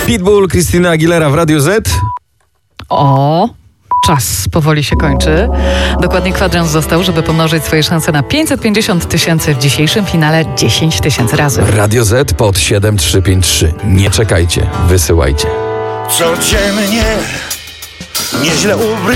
Pitbull, Christina Aguilera w Radiu Z. O, czas powoli się kończy. Dokładnie kwadrans został, żeby pomnożyć swoje szanse na 550 000 w dzisiejszym finale 10 000 razy. Radio Z pod 7353. Nie czekajcie, wysyłajcie. Codziennie nieźle ubry